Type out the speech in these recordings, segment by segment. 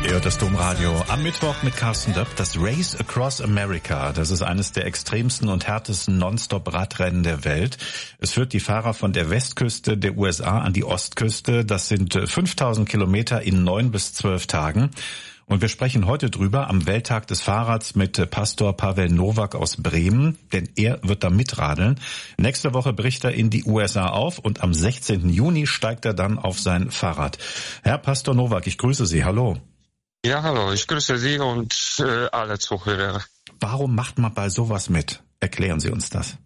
Ihr hört das Domradio am Mittwoch mit Carsten Döpp. Das Race Across America, das ist eines der extremsten und härtesten Non-Stop-Radrennen der Welt. Es führt die Fahrer von der Westküste der USA an die Ostküste. Das sind 5000 Kilometer in 9 bis 12 Tagen. Und wir sprechen heute drüber am Welttag des Fahrrads mit Pastor Pavel Nowak aus Bremen, denn er wird da mitradeln. Nächste Woche bricht er in die USA auf und am 16. Juni steigt er dann auf sein Fahrrad. Herr Pastor Nowak, ich grüße Sie. Hallo. Ja, hallo, ich grüße Sie und alle Zuhörer. Warum macht man bei sowas mit? Erklären Sie uns das.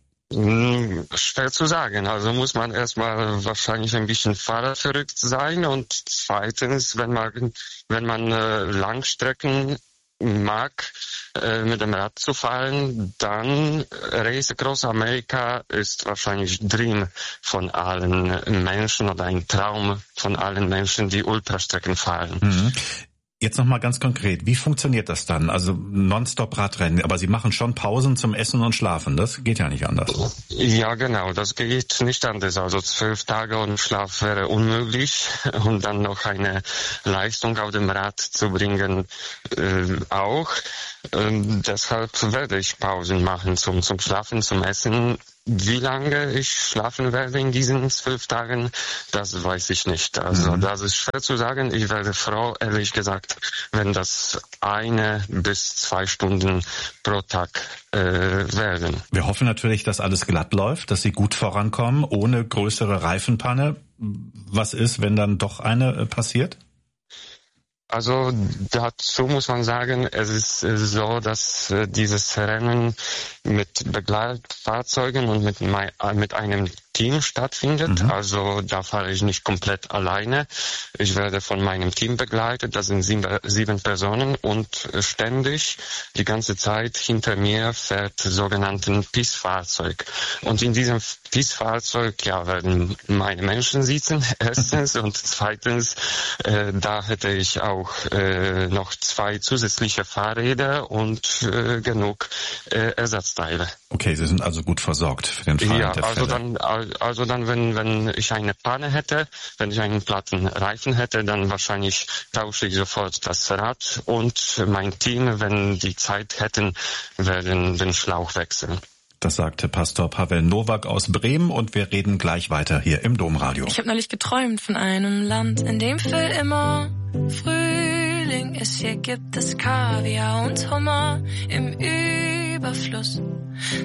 Schwer zu sagen. Also muss man erstmal wahrscheinlich ein bisschen fahrradverrückt sein und zweitens, wenn man Langstrecken mag, mit dem Rad zu fahren, dann Race Across America ist wahrscheinlich Dream von allen Menschen oder ein Traum von allen Menschen, die Ultrastrecken fahren. Mhm. Jetzt nochmal ganz konkret, wie funktioniert das dann? Also Nonstop-Radrennen, aber Sie machen schon Pausen zum Essen und Schlafen, das geht ja nicht anders. Ja, genau, das geht nicht anders. Also 12 Tage und Schlaf wäre unmöglich und dann noch eine Leistung auf dem Rad zu bringen auch. Deshalb werde ich Pausen machen zum Schlafen, zum Essen. Wie lange ich schlafen werde in diesen 12 Tagen, das weiß ich nicht. Also das ist schwer zu sagen. Ich werde froh, ehrlich gesagt, wenn das 1 bis 2 Stunden pro Tag werden. Wir hoffen natürlich, dass alles glatt läuft, dass Sie gut vorankommen, ohne größere Reifenpanne. Was ist, wenn dann doch eine passiert? Also dazu muss man sagen, es ist so, dass dieses Rennen mit Begleitfahrzeugen und mit einem Team stattfindet. Also da fahre ich nicht komplett alleine. Ich werde von meinem Team begleitet. Das sind 7 Personen und ständig die ganze Zeit hinter mir fährt sogenannten PIS-Fahrzeug. Und in diesem PIS-Fahrzeug werden meine Menschen sitzen, erstens und zweitens, da hätte ich auch noch 2 zusätzliche Fahrräder und genug Ersatzteile. Okay, Sie sind also gut versorgt für den Fall der Fälle. Also dann, wenn ich eine Panne hätte, wenn ich einen platten Reifen hätte, dann wahrscheinlich tausche ich sofort das Rad und mein Team, wenn die Zeit hätten, werden den Schlauch wechseln. Das sagte Pastor Pavel Nowak aus Bremen und wir reden gleich weiter hier im Domradio. Ich habe neulich geträumt von einem Land, in dem für immer Frühling ist. Hier gibt es Kaviar und Hummer im Überfluss.